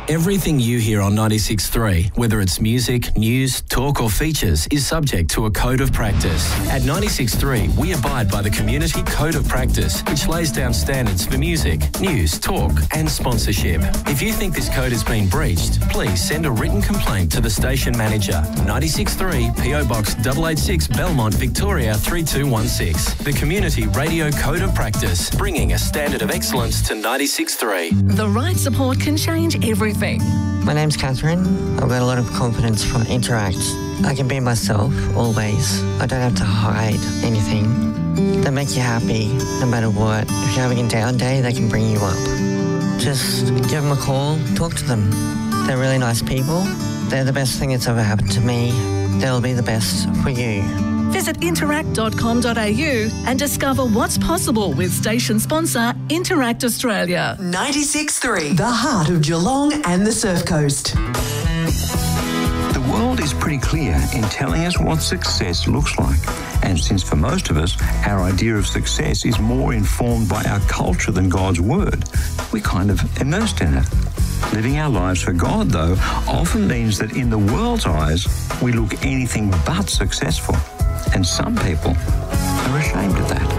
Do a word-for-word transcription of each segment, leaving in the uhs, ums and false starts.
Everything you hear on ninety-six point three, whether it's music, news, talk or features, is subject to a code of practice. At ninety-six point three, we abide by the Community Code of Practice, which lays down standards for music, news, talk and sponsorship. If you think this code has been breached, please send a written complaint to the station manager. ninety-six point three, P O Box eight eight six, Belmont, Victoria three two one six. The Community Radio Code of Practice, bringing a standard of excellence to ninety-six point three. The right support can change everything. My name's Catherine. I've got a lot of confidence from Interact. I can be myself, always. I don't have to hide anything. They make you happy, no matter what. If you're having a down day, they can bring you up. Just give them a call, talk to them. They're really nice people. They're the best thing that's ever happened to me. They'll be the best for you. Visit interact dot com dot a u and discover what's possible with station sponsor Interact Australia. ninety-six point three, the heart of Geelong and the Surf Coast. The world is pretty clear in telling us what success looks like. And since for most of us, our idea of success is more informed by our culture than God's word, we're kind of immersed in it. Living our lives for God, though, often means that in the world's eyes, we look anything but successful. And some people are ashamed of that.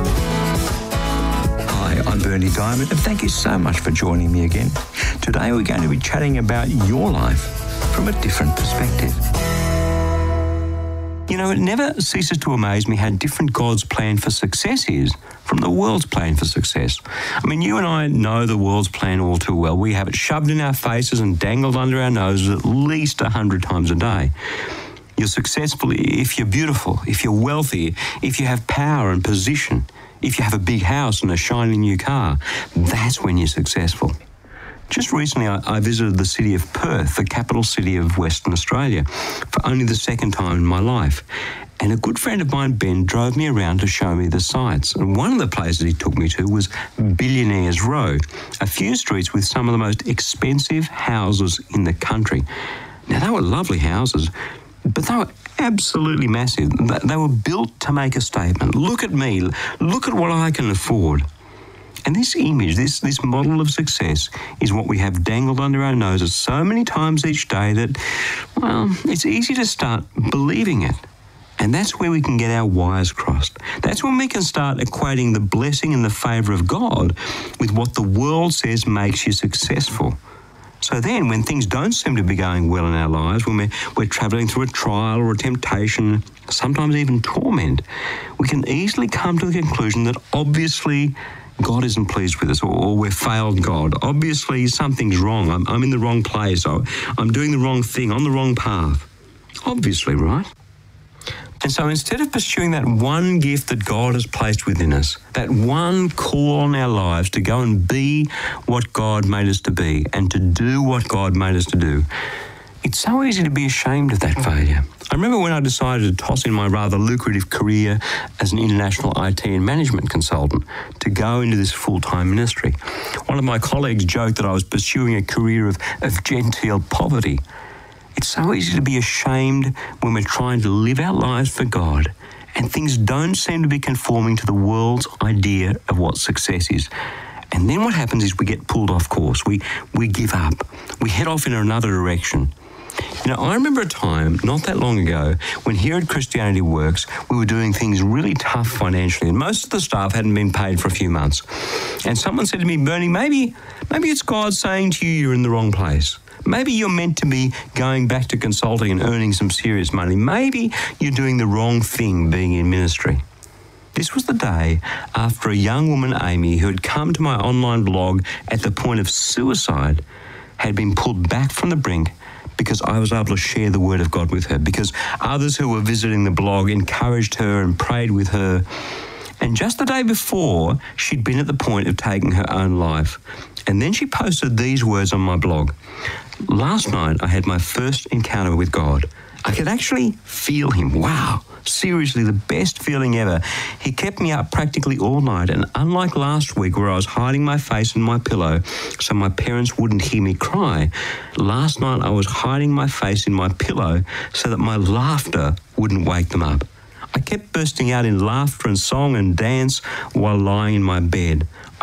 Hi, I'm Bernie Diamond, and thank you so much for joining me again. Today we're going to be chatting about your life from a different perspective. You know, it never ceases to amaze me how different God's plan for success is from the world's plan for success. I mean, you and I know the world's plan all too well. We have it shoved in our faces and dangled under our noses at least a hundred times a day. You're successful if you're beautiful, if you're wealthy, if you have power and position, if you have a big house and a shiny new car. That's when you're successful. Just recently, I, I visited the city of Perth, the capital city of Western Australia, for only the second time in my life. And a good friend of mine, Ben, drove me around to show me the sights. And one of the places he took me to was Billionaires Row, a few streets with some of the most expensive houses in the country. Now, they were lovely houses, but they were absolutely massive. They were built to make a statement. Look at me. Look at what I can afford. And this image, this, this model of success is what we have dangled under our noses so many times each day that, well, it's easy to start believing it. And that's where we can get our wires crossed. That's when we can start equating the blessing and the favour of God with what the world says makes you successful. So then, when things don't seem to be going well in our lives, when we're, we're travelling through a trial or a temptation, sometimes even torment, we can easily come to the conclusion that obviously God isn't pleased with us, or, or we've failed God. Obviously, something's wrong. I'm, I'm in the wrong place. I, I'm doing the wrong thing, on the wrong path. Obviously, right? And so instead of pursuing that one gift that God has placed within us, that one call on our lives to go and be what God made us to be and to do what God made us to do, it's so easy to be ashamed of that failure. I remember when I decided to toss in my rather lucrative career as an international I T and management consultant to go into this full-time ministry. One of my colleagues joked that I was pursuing a career of, of genteel poverty. It's so easy to be ashamed when we're trying to live our lives for God and things don't seem to be conforming to the world's idea of what success is. And then what happens is we get pulled off course. We, we give up. We head off in another direction. You know, I remember a time not that long ago when here at Christianity Works, we were doing things really tough financially and most of the staff hadn't been paid for a few months. And someone said to me, Bernie, maybe, maybe it's God saying to you you're in the wrong place. Maybe you're meant to be going back to consulting and earning some serious money. Maybe you're doing the wrong thing being in ministry. This was the day after a young woman, Amy, who had come to my online blog at the point of suicide, had been pulled back from the brink because I was able to share the word of God with her, because others who were visiting the blog encouraged her and prayed with her. And just the day before, she'd been at the point of taking her own life. And then she posted these words on my blog. Last night, I had my first encounter with God. I could actually feel him. Wow. Seriously, the best feeling ever. He kept me up practically all night, and unlike last week where I was hiding my face in my pillow so my parents wouldn't hear me cry, last night I was hiding my face in my pillow so that my laughter wouldn't wake them up. I kept bursting out in laughter and song and dance while lying in my bed. I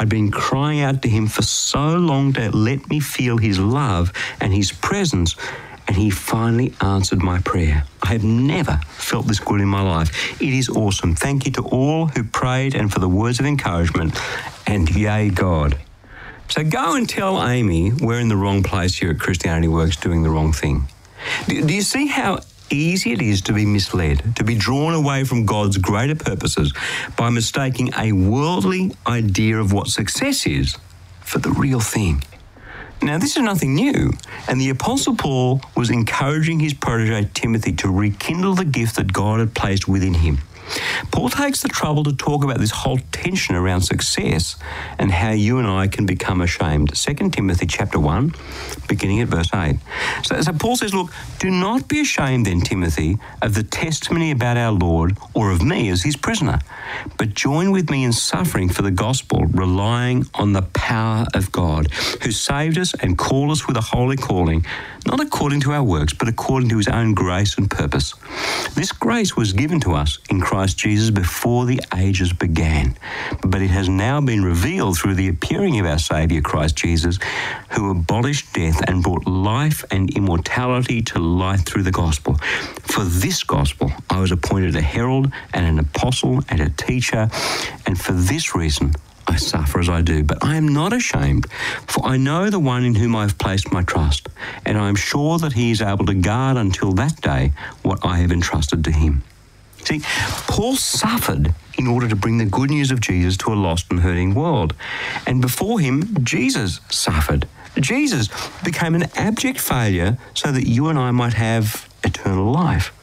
I'd been crying out to him for so long to let me feel his love and his presence, and he finally answered my prayer. I have never felt this good in my life. It is awesome. Thank you to all who prayed and for the words of encouragement, and yay, God. So go and tell Amy we're in the wrong place here at Christianity Works doing the wrong thing. Do, do you see how easy it is to be misled, to be drawn away from God's greater purposes by mistaking a worldly idea of what success is for the real thing? Now, this is nothing new, and the Apostle Paul was encouraging his protege Timothy to rekindle the gift that God had placed within him. Paul takes the trouble to talk about this whole tension around success and how you and I can become ashamed. Second Timothy chapter one, beginning at verse eight. So, so Paul says, look, do not be ashamed then, Timothy, of the testimony about our Lord or of me as his prisoner, but join with me in suffering for the gospel, relying on the power of God, who saved us and called us with a holy calling, not according to our works, but according to his own grace and purpose. This grace was given to us in Christ Jesus before the ages began, but it has now been revealed through the appearing of our Saviour Christ Jesus, who abolished death and brought life and immortality to light through the gospel. For this gospel I was appointed a herald and an apostle and a teacher, and for this reason I suffer as I do, but I am not ashamed, for I know the one in whom I have placed my trust, and I am sure that he is able to guard until that day what I have entrusted to him. See, Paul suffered in order to bring the good news of Jesus to a lost and hurting world. And before him, Jesus suffered. Jesus became an abject failure so that you and I might have eternal life.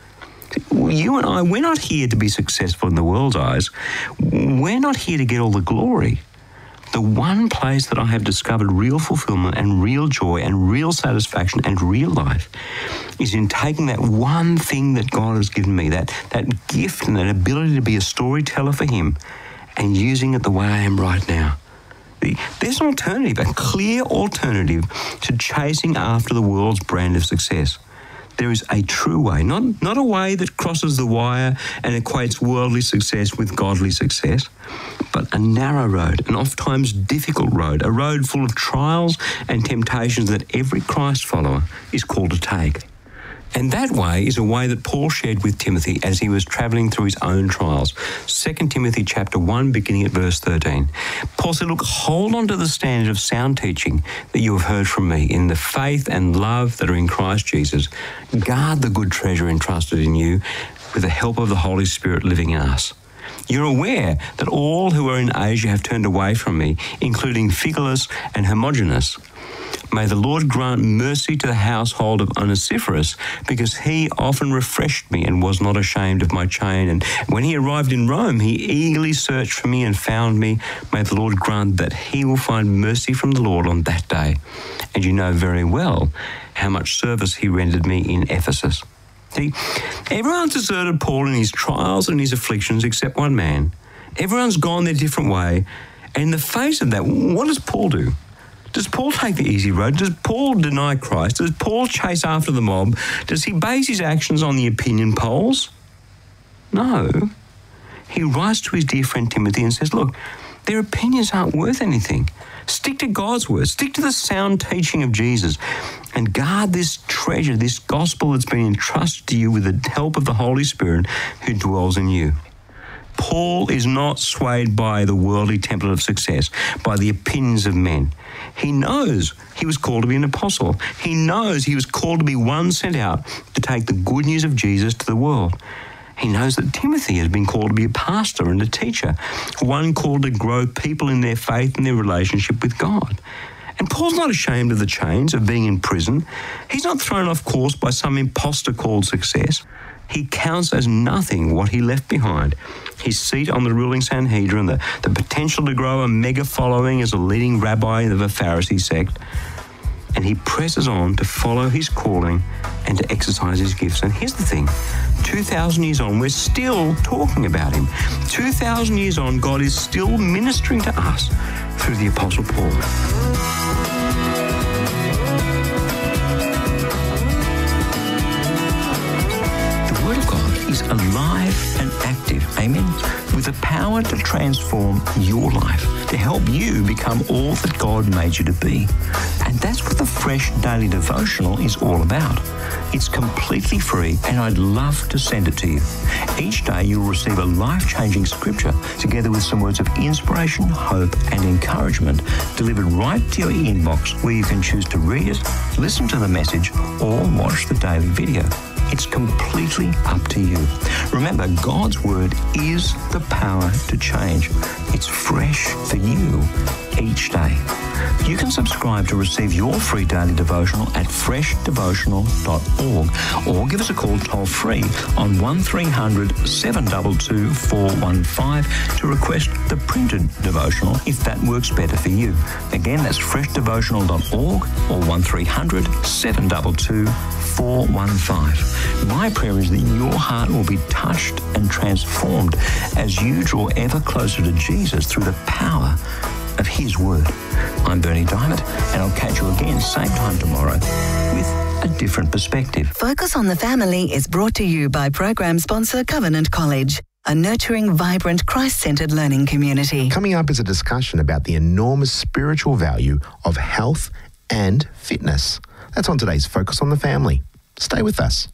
You and I, we're not here to be successful in the world's eyes. We're not here to get all the glory. The one place that I have discovered real fulfillment and real joy and real satisfaction and real life is in taking that one thing that God has given me, that, that gift and that ability to be a storyteller for him, and using it the way I am right now. There's an alternative, a clear alternative to chasing after the world's brand of success. There is a true way, not, not a way that crosses the wire and equates worldly success with godly success, but a narrow road, an oft-times difficult road, a road full of trials and temptations that every Christ follower is called to take. And that way is a way that Paul shared with Timothy as he was travelling through his own trials. Second Timothy chapter one, beginning at verse thirteen. Paul said, look, hold on to the standard of sound teaching that you have heard from me in the faith and love that are in Christ Jesus. Guard the good treasure entrusted in you with the help of the Holy Spirit living in us. You're aware that all who are in Asia have turned away from me, including Phygelus and Hermogenes. May the Lord grant mercy to the household of Onesiphorus, because he often refreshed me and was not ashamed of my chain. And when he arrived in Rome, he eagerly searched for me and found me. May the Lord grant that he will find mercy from the Lord on that day. And you know very well how much service he rendered me in Ephesus. See, everyone's deserted Paul in his trials and his afflictions except one man. Everyone's gone their different way. And in the face of that, what does Paul do? Does Paul take the easy road? Does Paul deny Christ? Does Paul chase after the mob? Does he base his actions on the opinion polls? No. He writes to his dear friend Timothy and says, look, their opinions aren't worth anything. Stick to God's word. Stick to the sound teaching of Jesus and guard this treasure, this gospel that's been entrusted to you with the help of the Holy Spirit who dwells in you. Paul is not swayed by the worldly template of success, by the opinions of men. He knows he was called to be an apostle. He knows he was called to be one sent out to take the good news of Jesus to the world. He knows that Timothy has been called to be a pastor and a teacher, one called to grow people in their faith and their relationship with God. And Paul's not ashamed of the chains of being in prison. He's not thrown off course by some imposter called success. He counts as nothing what he left behind. His seat on the ruling Sanhedrin, the, the potential to grow a mega following as a leading rabbi of a Pharisee sect. And he presses on to follow his calling and to exercise his gifts. And here's the thing, two thousand years on, we're still talking about him. two thousand years on, God is still ministering to us through the Apostle Paul. Is alive and active. Amen. with the power to transform your life, to help you become all that God made you to be. And that's what the Fresh Daily Devotional is all about. It's completely free, and I'd love to send it to you. Each day you'll receive a life-changing scripture together with some words of inspiration, hope, and encouragement delivered right to your inbox, where you can choose to read it, listen to the message, or watch the daily video. It's completely up to you. Remember, God's Word is the power to change. It's fresh for you each day. You can subscribe to receive your free daily devotional at fresh devotional dot org, or give us a call toll-free on one three hundred, seven two two, four one five to request the printed devotional if that works better for you. Again, that's fresh devotional dot org or one three hundred, seven two two, four one five. My prayer is that your heart will be touched and transformed as you draw ever closer to Jesus through the power of His Word. I'm Bernie Diamond, and I'll catch you again same time tomorrow with a different perspective. Focus on the Family is brought to you by program sponsor Covenant College, a nurturing, vibrant, Christ-centered learning community. Coming up is a discussion about the enormous spiritual value of health and fitness. That's on today's Focus on the Family. Stay with us.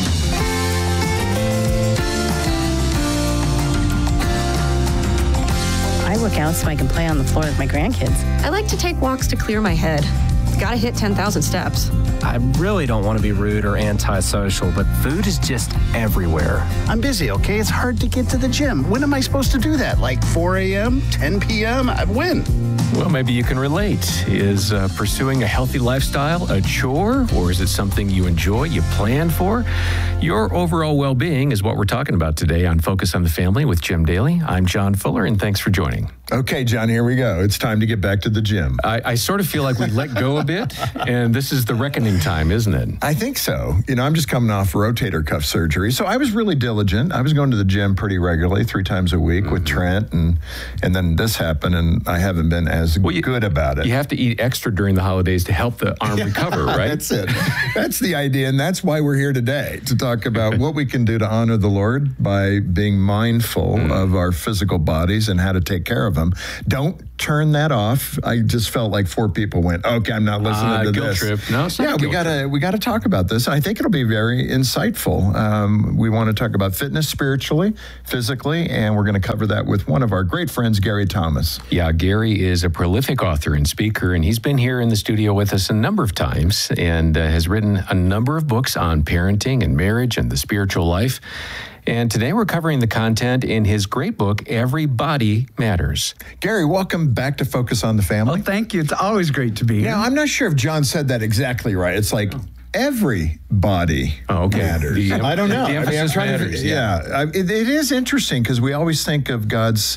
I work out so I can play on the floor with my grandkids. I like to take walks to clear my head. Gotta hit ten thousand steps. I really don't want to be rude or antisocial, but food is just everywhere. I'm busy, okay? It's hard to get to the gym. When am I supposed to do that? Like four a.m., ten p.m.? When? Well, maybe you can relate. Is uh, pursuing a healthy lifestyle a chore, or is it something you enjoy, you plan for? Your overall well-being is what we're talking about today on Focus on the Family with Jim Daly. I'm John Fuller, and thanks for joining. Okay, John, here we go. It's time to get back to the gym. I, I sort of feel like we let go a bit, and this is the reckoning time, isn't it? I think so. You know, I'm just coming off rotator cuff surgery, so I was really diligent. I was going to the gym pretty regularly, three times a week mm-hmm. with Trent, and and then this happened, and I haven't been as well, you, good about it. You have to eat extra during the holidays to help the arm recover, right? That's it. That's the idea, and that's why we're here today, to talk about what we can do to honor the Lord by being mindful mm. of our physical bodies and how to take care of them. Don't turn that off. I just felt like four people went, okay, I'm not listening uh, to guilt this. Trip. No, it's not yeah, a we gotta we gotta talk about this. I think it'll be very insightful. Um, we want to talk about fitness spiritually, physically, and we're going to cover that with one of our great friends, Gary Thomas. Yeah, Gary is a prolific author and speaker, and he's been here in the studio with us a number of times and uh, has written a number of books on parenting and marriage and the spiritual life. And today we're covering the content in his great book, Every Body Matters. Gary, welcome back to Focus on the Family. Oh, thank you. It's always great to be here. Now, I'm not sure if John said that exactly right. It's like every body oh, okay. matters. The, I don't know. The emphasis I mean, I'm trying matters. To, yeah, yeah. I, it, it is interesting because we always think of God's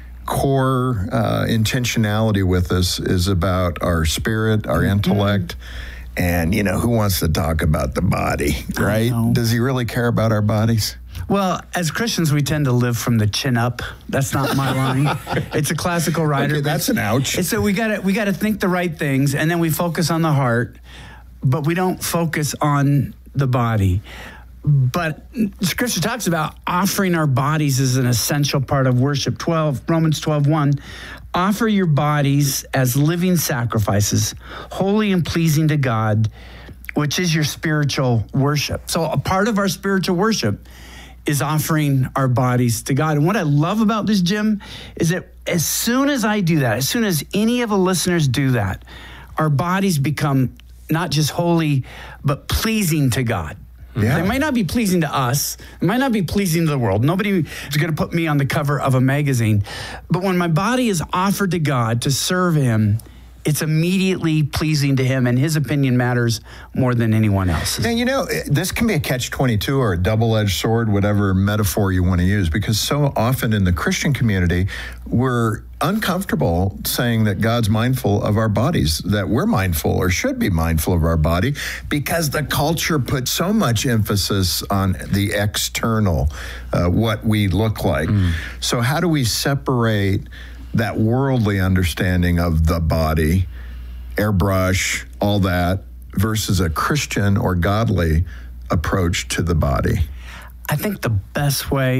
core uh, intentionality with us is about our spirit, our mm-hmm. intellect. And, you know, who wants to talk about the body, right? Does he really care about our bodies? Well, as Christians, we tend to live from the chin up. That's not my line. It's a classical writer. Okay, that's an ouch. So we got to we got to think the right things, and then we focus on the heart, but we don't focus on the body. But Scripture talks about offering our bodies as an essential part of worship. twelve Romans twelve one. Offer your bodies as living sacrifices, holy and pleasing to God, which is your spiritual worship. So a part of our spiritual worship is offering our bodies to God. And what I love about this, Jim, is that as soon as I do that, as soon as any of the listeners do that, our bodies become not just holy, but pleasing to God. Yeah. They might not be pleasing to us. It might not be pleasing to the world. Nobody is going to put me on the cover of a magazine. But when my body is offered to God to serve Him, it's immediately pleasing to Him, and His opinion matters more than anyone else's. And you know, this can be a catch twenty-two or a double-edged sword, whatever metaphor you want to use, because so often in the Christian community, we're uncomfortable saying that God's mindful of our bodies, that we're mindful or should be mindful of our body, because the culture puts so much emphasis on the external, uh, what we look like. Mm. So how do we separate that worldly understanding of the body, airbrush, all that, versus a Christian or godly approach to the body? I think the best way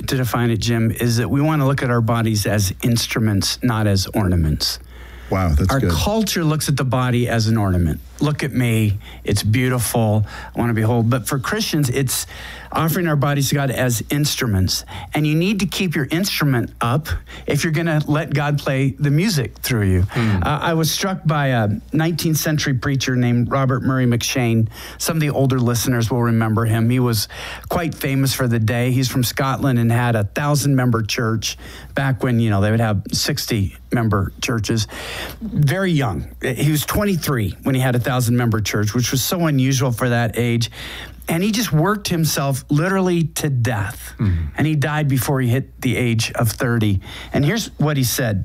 to define it, Jim, is that we want to look at our bodies as instruments, not as ornaments. Wow, that's Our good. culture looks at the body as an ornament. Look at me. It's beautiful. I want to behold. But for Christians, it's offering our bodies to God as instruments. And you need to keep your instrument up if you're going to let God play the music through you. Mm. Uh, I was struck by a nineteenth century preacher named Robert Murray McShane. Some of the older listeners will remember him. He was quite famous for the day. He's from Scotland and had a thousand member church back when, you know, they would have sixty member churches. Very young. He was twenty-three when he had a thousand member church, which was so unusual for that age. And he just worked himself literally to death. Mm-hmm. And he died before he hit the age of thirty. And here's what he said.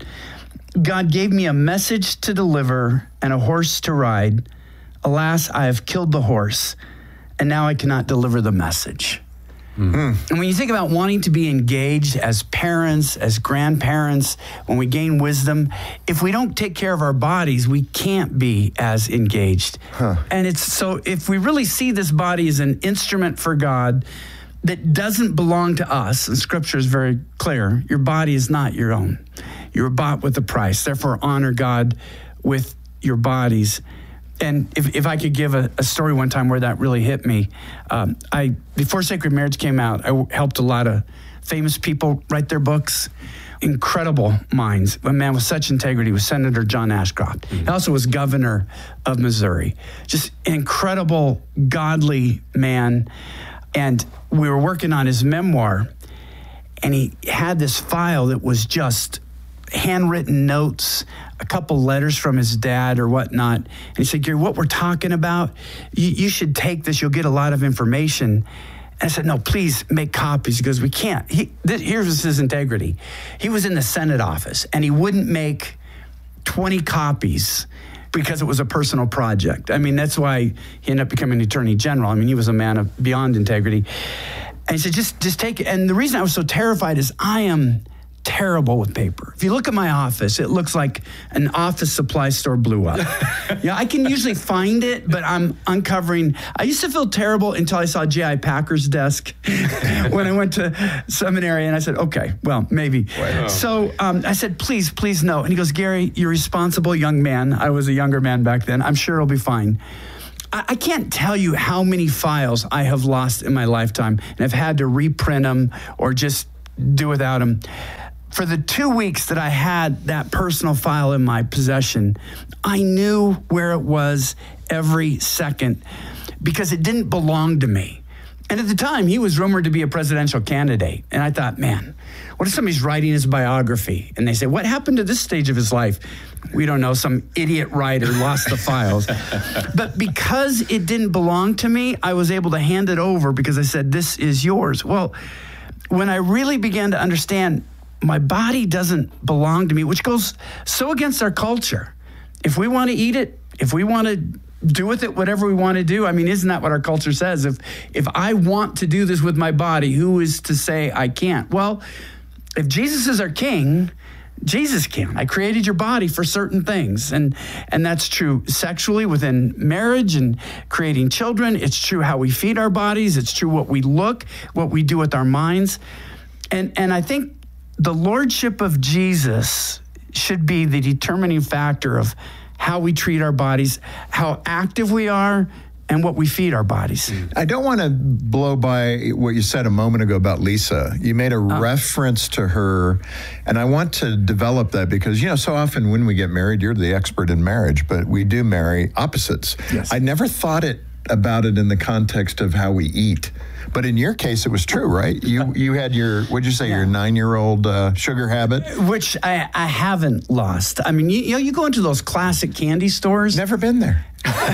God gave me a message to deliver and a horse to ride. Alas, I have killed the horse, and now I cannot deliver the message. Mm-hmm. And when you think about wanting to be engaged as parents, as grandparents, when we gain wisdom, if we don't take care of our bodies, we can't be as engaged. Huh. And it's so if we really see this body as an instrument for God that doesn't belong to us, and Scripture is very clear, your body is not your own. You were bought with a price. Therefore, honor God with your bodies. And if, if I could give a, a story one time where that really hit me, um, I before Sacred Marriage came out, I helped a lot of famous people write their books. Incredible minds. A man with such integrity was Senator John Ashcroft. Mm-hmm. He also was governor of Missouri. Just an incredible, godly man. And we were working on his memoir, and he had this file that was just handwritten notes, a couple letters from his dad or whatnot. And he said, Gary, what we're talking about, you, you should take this. You'll get a lot of information. And I said, no, please make copies. He goes, we can't. He, this, here's his integrity. He was in the Senate office, and he wouldn't make twenty copies because it was a personal project. I mean, that's why he ended up becoming Attorney General. I mean, he was a man of beyond integrity. And he said, just, just take it. And the reason I was so terrified is I am terrible with paper. If you look at my office, it looks like an office supply store blew up. Yeah, I can usually find it, but I'm uncovering. I used to feel terrible until I saw J I Packer's desk when I went to seminary, and I said, okay, well, maybe. Wow. So um, I said, please, please no. And he goes, Gary, you're a responsible young man. I was a younger man back then. I'm sure it'll be fine. I, I can't tell you how many files I have lost in my lifetime, and I've had to reprint them or just do without them. For the two weeks that I had that personal file in my possession, I knew where it was every second because it didn't belong to me. And at the time, he was rumored to be a presidential candidate. And I thought, man, what if somebody's writing his biography and they say, what happened to this stage of his life? We don't know, some idiot writer lost the files. But because it didn't belong to me, I was able to hand it over because I said, this is yours. Well, when I really began to understand my body doesn't belong to me, which goes so against our culture. If we want to eat it, if we want to do with it whatever we want to do, I mean, isn't that what our culture says? If if I want to do this with my body, who is to say I can't? Well, if Jesus is our king, Jesus can. I created your body for certain things. And, and that's true sexually within marriage and creating children. It's true how we feed our bodies. It's true what we look, what we do with our minds. And and I think the lordship of Jesus should be the determining factor of how we treat our bodies, how active we are, and what we feed our bodies. I don't want to blow by what you said a moment ago about Lisa. You made a uh, reference to her, and I want to develop that because, you know, so often when we get married, you're the expert in marriage, but we do marry opposites. Yes. I never thought it about it in the context of how we eat. But in your case, it was true, right? You you had your, what'd you say, yeah. your nine-year-old uh, sugar habit? Which I, I haven't lost. I mean, you, you know, you go into those classic candy stores. Never been there.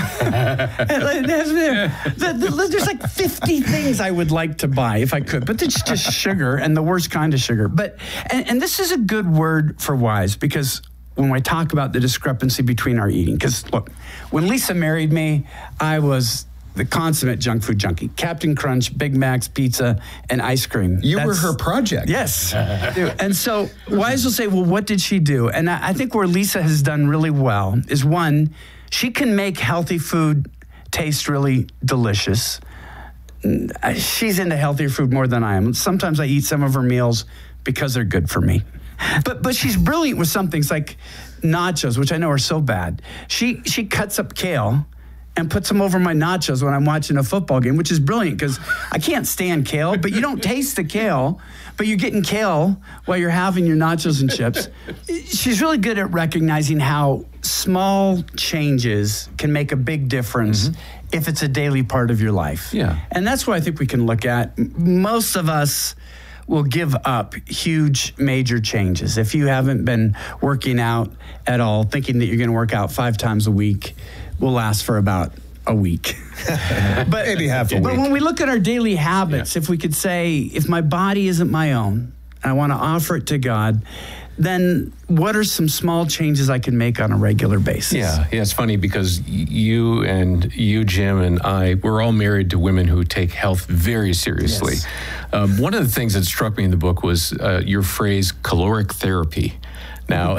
There's like fifty things I would like to buy if I could, but it's just sugar and the worst kind of sugar. But and, and this is a good word for wise because when I talk about the discrepancy between our eating, because look, when Lisa married me, I was the consummate junk food junkie. Captain Crunch, Big Macs, pizza, and ice cream. You That's, were her project. Yes. And so wise will say, well, what did she do? And I, I think where Lisa has done really well is, one, she can make healthy food taste really delicious. she's into healthier food more than I am. Sometimes I eat some of her meals because they're good for me. But but she's brilliant with some things like nachos, which I know are so bad. She she cuts up kale and puts them over my nachos when I'm watching a football game, which is brilliant because I can't stand kale, but you don't taste the kale, but you're getting kale while you're having your nachos and chips. She's really good at recognizing how small changes can make a big difference mm-hmm. if it's a daily part of your life. Yeah. And that's what I think we can look at. Most of us will give up huge, major changes. If you haven't been working out at all, thinking that you're going to work out five times a week, will last for about a week. But maybe half a but week. when we look at our daily habits, yeah. if we could say, if my body isn't my own, and I want to offer it to God, then what are some small changes I can make on a regular basis? Yeah, yeah, it's funny because you and you, Jim, and I, we're all married to women who take health very seriously. Yes. Um, one of the things that struck me in the book was uh, your phrase, caloric therapy. Now,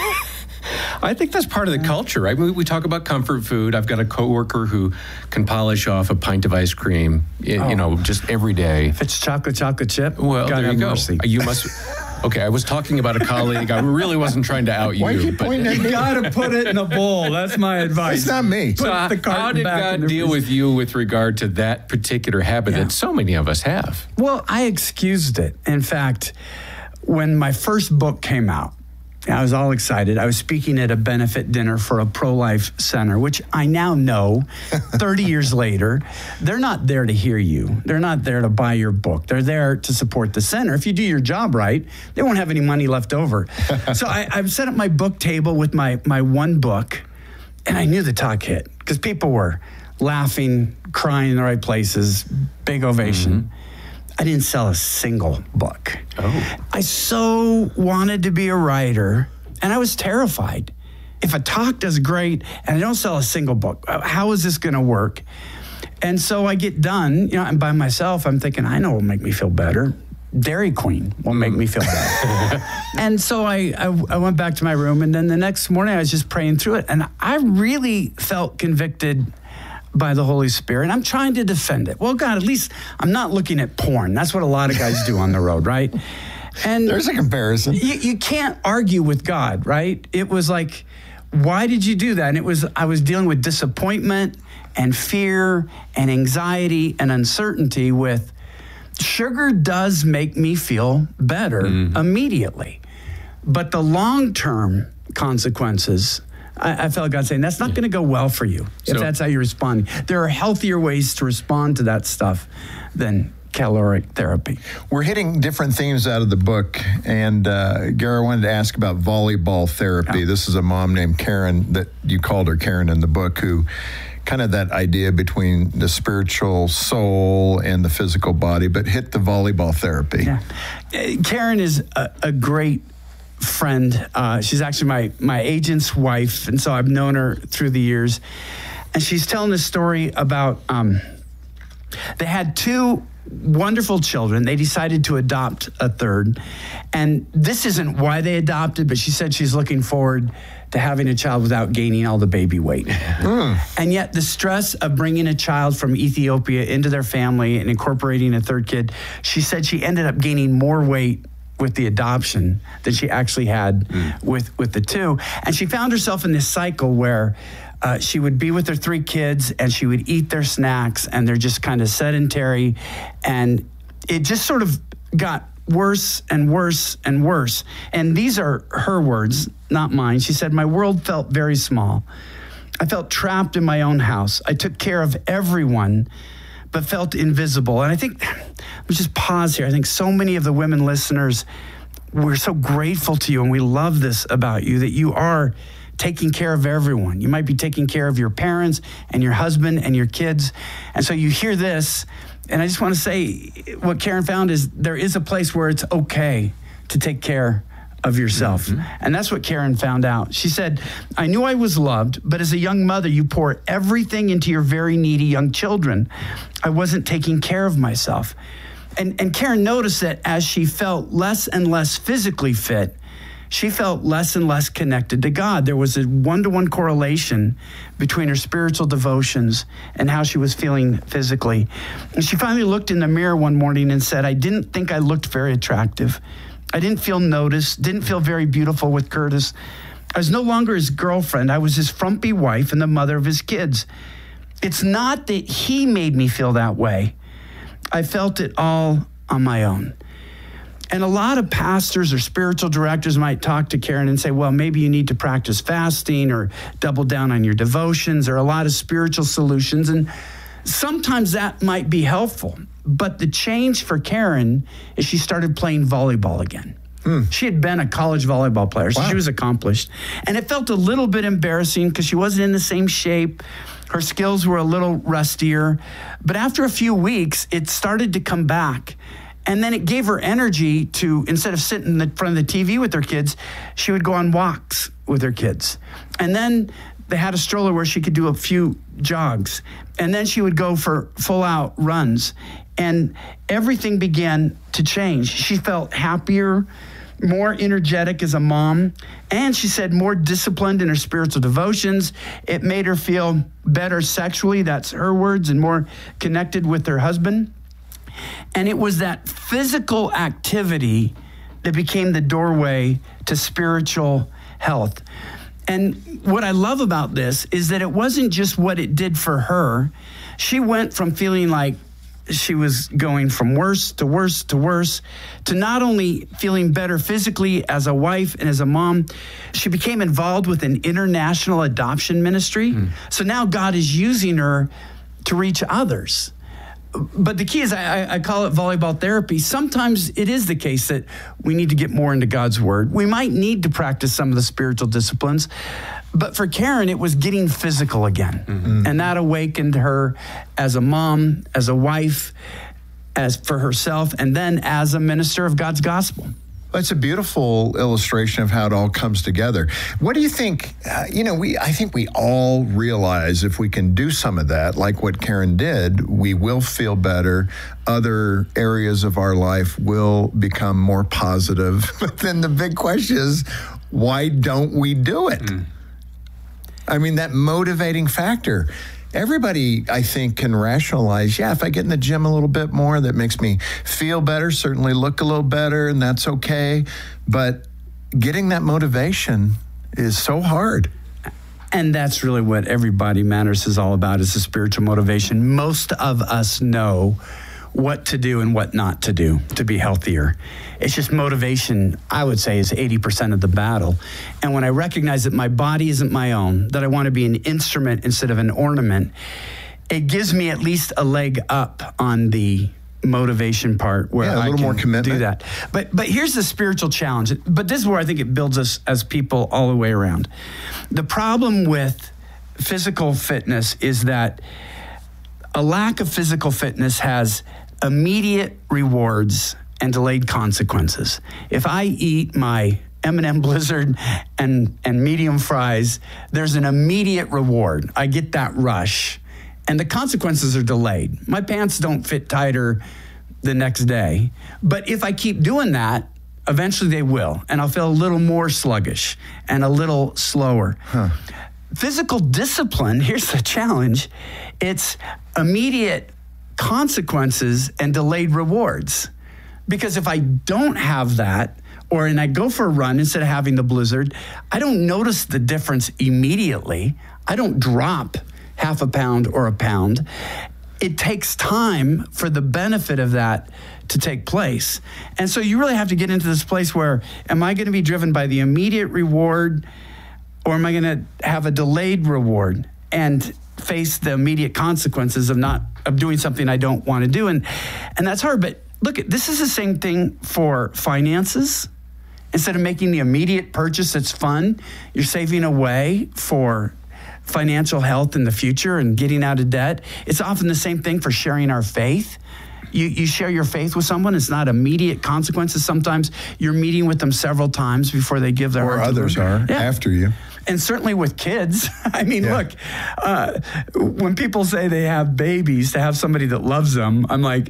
I think that's part of the culture, right? We, we talk about comfort food. I've got a coworker who can polish off a pint of ice cream, you, oh. you know, just every day. If it's chocolate, chocolate chip, well, God there you go. Mercy. You must... Okay, I was talking about a colleague. I really wasn't trying to out you. Why keep but pointing at me? You got to put it in a bowl. That's my advice. It's not me. So how, how did God deal with you with regard to that particular habit yeah. that so many of us have? Well, I excused it. In fact, when my first book came out, I was all excited. I was speaking at a benefit dinner for a pro-life center, which I now know, thirty years later, they're not there to hear you. They're not there to buy your book. They're there to support the center. If you do your job right, they won't have any money left over. So I, I set up my book table with my, my one book, and I knew the talk hit because people were laughing, crying in the right places, big ovation. Mm-hmm. I didn't sell a single book. Oh. I so wanted to be a writer, and I was terrified. If a talk does great and I don't sell a single book, how is this going to work? And so I get done, you know, and by myself, I'm thinking, I know what will make me feel better. Dairy Queen will make me feel better. And so I, I, I went back to my room, and then the next morning I was just praying through it, and I really felt convicted by the Holy Spirit. And I'm trying to defend it. Well, God, at least I'm not looking at porn. That's what a lot of guys do on the road, right? And there's a comparison. You, you can't argue with God, right? It was like, why did you do that? And it was, I was dealing with disappointment and fear and anxiety and uncertainty with sugar does make me feel better mm. immediately. But the long-term consequences, I, I felt God saying, that's not yeah. going to go well for you if so, that's how you respond. There are healthier ways to respond to that stuff than caloric therapy. We're hitting different themes out of the book, and uh, Gary, I wanted to ask about volleyball therapy. Yeah. This is a mom named Karen, that you called her Karen in the book, who kind of that idea between the spiritual soul and the physical body, but hit the volleyball therapy. Yeah. Karen is a, a great friend. Uh, she's actually my, my agent's wife, and so I've known her through the years. And she's telling a story about, um, they had two wonderful children. They decided to adopt a third. And this isn't why they adopted, but she said she's looking forward to having a child without gaining all the baby weight. Mm. And yet the stress of bringing a child from Ethiopia into their family and incorporating a third kid, she said she ended up gaining more weight with the adoption than she actually had mm. with, with the two. And she found herself in this cycle where uh, she would be with her three kids and she would eat their snacks, and they're just kind of sedentary. And it just sort of got worse and worse and worse. And these are her words, not mine. She said, "My world felt very small. I felt trapped in my own house. I took care of everyone, but felt invisible." And I think, let's just pause here. I think so many of the women listeners, we're so grateful to you, and we love this about you, that you are taking care of everyone. You might be taking care of your parents and your husband and your kids. And so you hear this, and I just want to say what Karen found is there is a place where it's okay to take care of yourself. Mm-hmm. And that's what Karen found out. She said, "I knew I was loved, but as a young mother, you pour everything into your very needy young children. I wasn't taking care of myself." And, and Karen noticed that as she felt less and less physically fit, she felt less and less connected to God. There was a one-to-one correlation between her spiritual devotions and how she was feeling physically. And she finally looked in the mirror one morning and said, I didn't think I looked very attractive. I didn't feel noticed, didn't feel very beautiful with Curtis. I was no longer his girlfriend. I was his frumpy wife and the mother of his kids. It's not that he made me feel that way. I felt it all on my own. And a lot of pastors or spiritual directors might talk to Karen and say, well, maybe you need to practice fasting or double down on your devotions. There are a lot of spiritual solutions. And sometimes that might be helpful. But the change for Karen is she started playing volleyball again. Mm. She had been a college volleyball player, so wow. she was accomplished. And it felt a little bit embarrassing because she wasn't in the same shape. Her skills were a little rustier. But after a few weeks, it started to come back. And then it gave her energy to, instead of sitting in front of the T V with her kids, she would go on walks with her kids. And then they had a stroller where she could do a few jogs. And then she would go for full-out runs. And everything began to change. She felt happier, more energetic as a mom. And she said more disciplined in her spiritual devotions. It made her feel better sexually, that's her words, and more connected with her husband. And it was that physical activity that became the doorway to spiritual health. And what I love about this is that it wasn't just what it did for her. She went from feeling like she was going from worse to worse to worse to not only feeling better physically as a wife and as a mom, she became involved with an international adoption ministry. Mm. So now God is using her to reach others. But the key is, I, I call it volleyball therapy. Sometimes it is the case that we need to get more into God's word. We might need to practice some of the spiritual disciplines. But for Karen, it was getting physical again. Mm-hmm. And that awakened her as a mom, as a wife, as for herself, and then as a minister of God's gospel. It's a beautiful illustration of how it all comes together. What do you think? Uh, you know, we I think we all realize if we can do some of that, like what Karen did, we will feel better. Other areas of our life will become more positive. But then the big question is, why don't we do it? Mm. I mean, that motivating factor. Everybody, I think, can rationalize, yeah, if I get in the gym a little bit more, that makes me feel better, certainly look a little better, and that's okay. But getting that motivation is so hard. And that's really what Everybody Matters is all about, is the spiritual motivation. Most of us know what to do and what not to do to be healthier. It's just motivation, I would say, is eighty percent of the battle. And when I recognize that my body isn't my own, that I want to be an instrument instead of an ornament, it gives me at least a leg up on the motivation part where yeah, a I little can more commitment. do that. But but here's the spiritual challenge. But this is where I think it builds us as people all the way around. The problem with physical fitness is that a lack of physical fitness has immediate rewards and delayed consequences. If I eat my M and M Blizzard and, and medium fries, there's an immediate reward. I get that rush. And the consequences are delayed. My pants don't fit tighter the next day. But if I keep doing that, eventually they will. And I'll feel a little more sluggish and a little slower. Huh. Physical discipline, here's the challenge. It's immediate consequences and delayed rewards. Because if I don't have that, or and I go for a run instead of having the Blizzard, I don't notice the difference immediately. I don't drop half a pound or a pound. It takes time for the benefit of that to take place. And so you really have to get into this place where, am I going to be driven by the immediate reward, or am I going to have a delayed reward and face the immediate consequences of not of doing something I don't want to do? And and that's hard. But look, this is the same thing for finances. Instead of making the immediate purchase that's fun, you're saving away for financial health in the future and getting out of debt. It's often the same thing for sharing our faith. You, you share your faith with someone. It's not immediate consequences. Sometimes you're meeting with them several times before they give their or heart to others the Lord. are Yeah. after you. And certainly with kids. I mean, Yeah. look, uh, when people say they have babies, to have somebody that loves them, I'm like,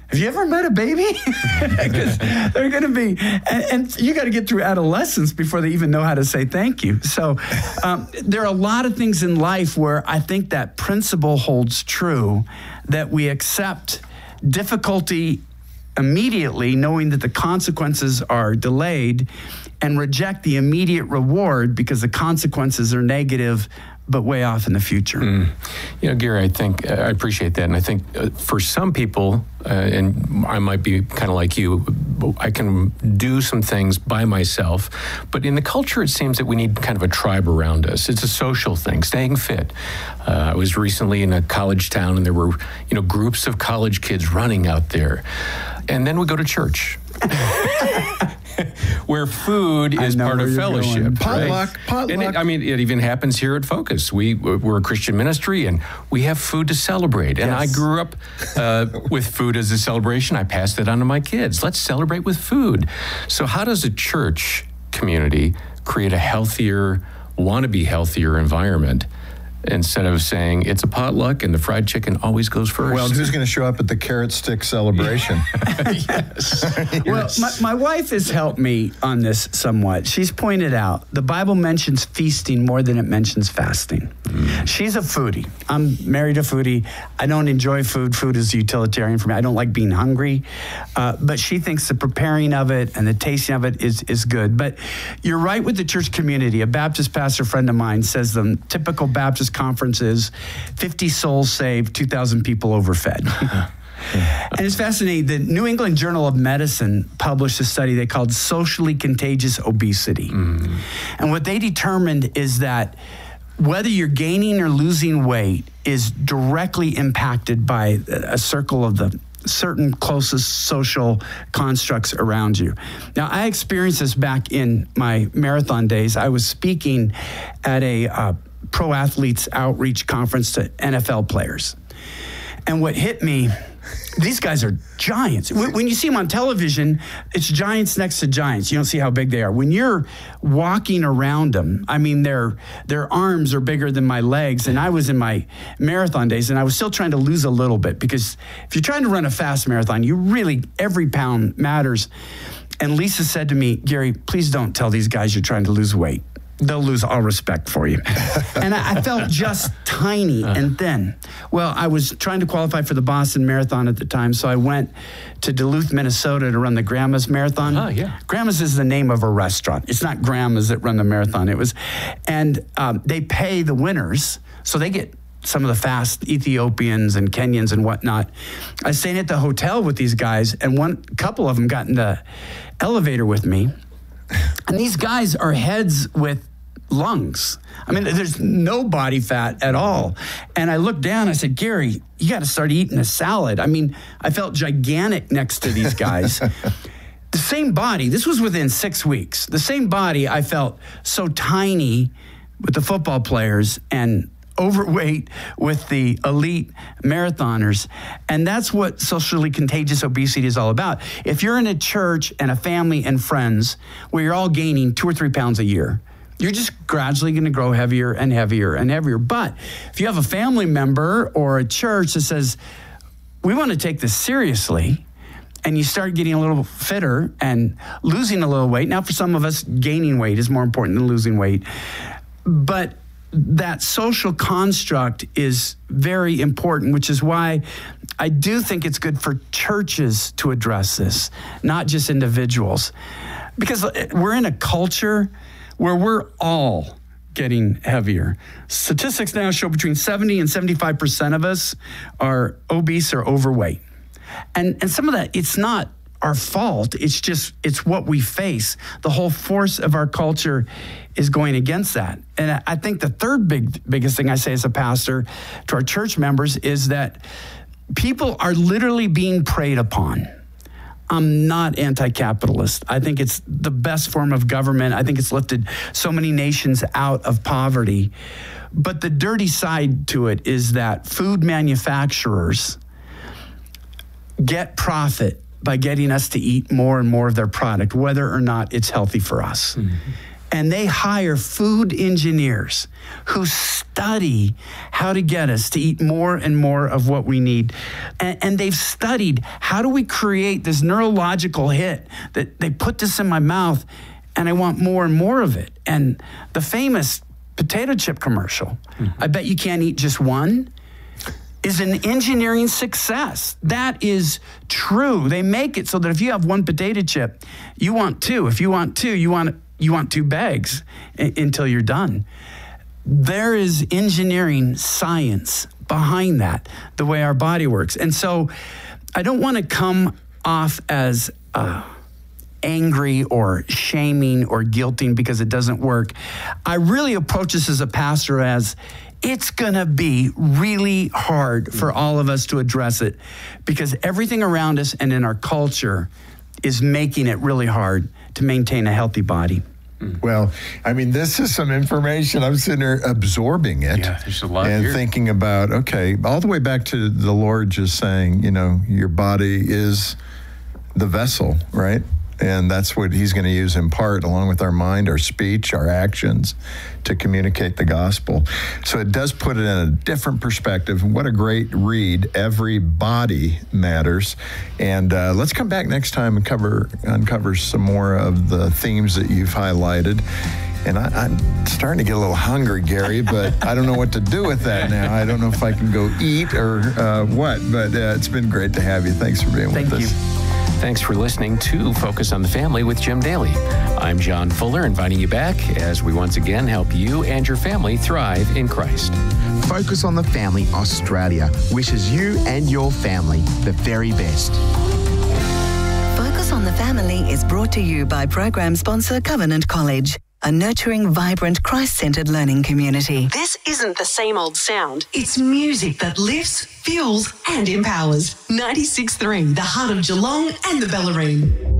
have you ever met a baby? Because they're going to be, and, and you got to get through adolescence before they even know how to say thank you. So um, there are a lot of things in life where I think that principle holds true, that we accept difficulty immediately, knowing that the consequences are delayed, and reject the immediate reward because the consequences are negative, but way off in the future. Mm. You know, Gary, I think, uh, I appreciate that. And I think uh, for some people, uh, and I might be kind of like you, I can do some things by myself. But in the culture, it seems that we need kind of a tribe around us. It's a social thing, staying fit. Uh, I was recently in a college town, and there were, you know, groups of college kids running out there. And then we go to church. Where food is part of fellowship. Right? Potluck, potluck. And it, I mean, it even happens here at Focus. We, we're a Christian ministry, and we have food to celebrate. And yes. I grew up uh, with food as a celebration. I passed it on to my kids. Let's celebrate with food. So how does a church community create a healthier, want-to-be healthier environment, instead of saying it's a potluck and the fried chicken always goes first? Well, who's going to show up at the carrot stick celebration? Yes. Well, my, my wife has helped me on this somewhat. She's pointed out the Bible mentions feasting more than it mentions fasting. Mm. She's a foodie. I'm married a foodie. I don't enjoy food. Food is utilitarian for me. I don't like being hungry. Uh, but she thinks the preparing of it and the tasting of it is, is good. But you're right with the church community. A Baptist pastor friend of mine says the typical Baptist conferences, fifty souls saved, two thousand people overfed. And it's fascinating. The New England Journal of Medicine published a study they called Socially Contagious Obesity. Mm. And what they determined is that whether you're gaining or losing weight is directly impacted by a circle of the certain closest social constructs around you. Now, I experienced this back in my marathon days. I was speaking at a uh, pro athletes outreach conference to N F L players. And what hit me, these guys are giants. When you see them on television, it's giants next to giants. You don't see how big they are. When you're walking around them, I mean, their their arms are bigger than my legs. And I was in my marathon days, and I was still trying to lose a little bit, because if you're trying to run a fast marathon, you really, every pound matters. And Lisa said to me, Gary, please don't tell these guys you're trying to lose weight. They'll lose all respect for you. And I, I felt just tiny and thin. Well, I was trying to qualify for the Boston Marathon at the time, so I went to Duluth, Minnesota to run the Grandma's Marathon. Oh, yeah. Grandma's is the name of a restaurant. It's not Grandma's that run the marathon. It was, and um, they pay the winners, so they get some of the fast Ethiopians and Kenyans and whatnot. I stayed at the hotel with these guys, and one couple of them got in the elevator with me. And these guys are heads with lungs. I mean, there's no body fat at all. And I looked down, I said, Gary, you got to start eating a salad. I mean, I felt gigantic next to these guys. The same body, this was within six weeks. The same body, I felt so tiny with the football players and overweight with the elite marathoners. And that's what socially contagious obesity is all about. If you're in a church and a family and friends where you're all gaining two or three pounds a year, you're just gradually going to grow heavier and heavier and heavier. But if you have a family member or a church that says, we want to take this seriously, and you start getting a little fitter and losing a little weight. Now, for some of us, gaining weight is more important than losing weight. But that social construct is very important, which is why I do think it's good for churches to address this, not just individuals. Because we're in a culture where we're all getting heavier. Statistics now show between seventy and seventy-five percent of us are obese or overweight. And, and some of that, it's not our fault. It's just, it's what we face. The whole force of our culture is going against that. And I think the third big, biggest thing I say as a pastor to our church members is that people are literally being preyed upon. I'm not anti-capitalist. I think it's the best form of government. I think it's lifted so many nations out of poverty. But the dirty side to it is that food manufacturers get profit by getting us to eat more and more of their product, whether or not it's healthy for us. Mm-hmm. And they hire food engineers who study how to get us to eat more and more of what we need. And, and they've studied how do we create this neurological hit that they put this in my mouth and I want more and more of it. And the famous potato chip commercial, mm-hmm. I bet you can't eat just one, is an engineering success. That is true. They make it so that if you have one potato chip, you want two. If you want two, you want you want two bags I- until you're done. There is engineering science behind that, the way our body works. And so I don't want to come off as uh, angry or shaming or guilting because it doesn't work. I really approach this as a pastor as it's going to be really hard for all of us to address it because everything around us and in our culture is making it really hard to maintain a healthy body. Well, I mean, this is some information. I'm sitting there absorbing it. Yeah, there's a lot and here. Thinking about, okay, all the way back to the Lord just saying, you know, your body is the vessel, right? And that's what he's going to use in part, along with our mind, our speech, our actions, to communicate the gospel. So it does put it in a different perspective. What a great read. Every body matters. And uh, let's come back next time and cover uncover some more of the themes that you've highlighted. And I, I'm starting to get a little hungry, Gary, but I don't know what to do with that now. I don't know if I can go eat or uh, what, but uh, it's been great to have you. Thanks for being Thank with you. us. Thanks for listening to Focus on the Family with Jim Daly. I'm John Fuller, inviting you back as we once again help you and your family thrive in Christ. Focus on the Family Australia wishes you and your family the very best. Focus on the Family is brought to you by program sponsor Covenant College, a nurturing, vibrant, Christ-centered learning community. This isn't the same old sound. It's music that lifts, fuels, and empowers. ninety-six point three, the heart of Geelong and the Bellarine.